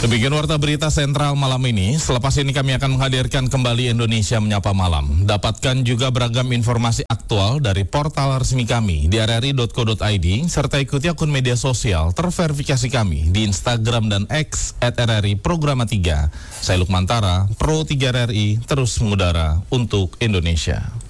Demikian warta berita sentral malam ini. Selepas ini kami akan menghadirkan kembali Indonesia Menyapa Malam. Dapatkan juga beragam informasi aktual dari portal resmi kami di rri.co.id serta ikuti akun media sosial terverifikasi kami di Instagram dan X @RRI Programa 3. Saya Lukman Tara, Pro 3 RRI, terus mengudara untuk Indonesia.